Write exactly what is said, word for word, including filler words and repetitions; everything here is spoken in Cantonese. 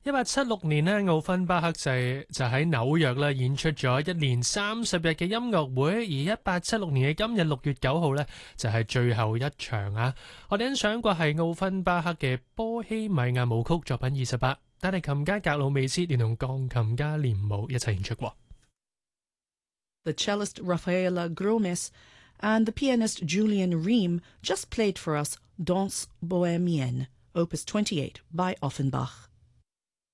一八七六年呢，奧芬巴克就就喺紐約啦演出咗一連三十日嘅音樂會，而一八七六年嘅今日六月九號呢，就係最後一場啊！我哋欣賞過係奧芬巴克嘅波希米亞舞曲作品二十八，但係琴家格魯美斯連同鋼琴家連姆一齊演出過。 The cellist Rafaela Gromes and the pianist Julian Ream just played for us Danse Bohemienne, Opus twenty-eight by Offenbach.